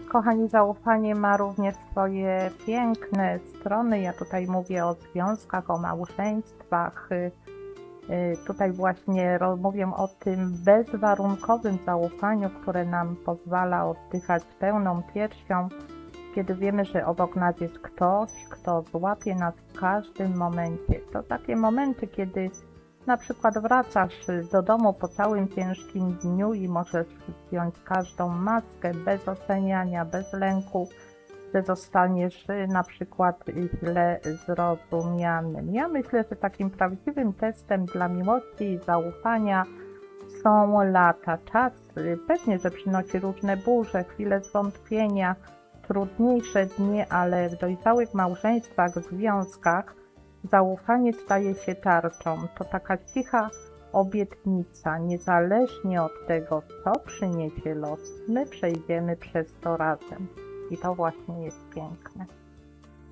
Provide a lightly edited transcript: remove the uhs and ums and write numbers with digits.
Kochani, zaufanie ma również swoje piękne strony. Ja tutaj mówię o związkach, o małżeństwach. Tutaj właśnie mówię o tym bezwarunkowym zaufaniu, które nam pozwala oddychać pełną piersią, kiedy wiemy, że obok nas jest ktoś, kto złapie nas w każdym momencie. To takie momenty, kiedy na przykład wracasz do domu po całym ciężkim dniu i możesz zdjąć każdą maskę bez oceniania, bez lęku, że zostaniesz na przykład źle zrozumianym. Ja myślę, że takim prawdziwym testem dla miłości i zaufania są lata. Czas pewnie, że przynosi różne burze, chwile zwątpienia, trudniejsze dni, ale w dojrzałych małżeństwach, związkach zaufanie staje się tarczą. To taka cicha obietnica, niezależnie od tego, co przyniesie los, my przejdziemy przez to razem. I to właśnie jest piękne.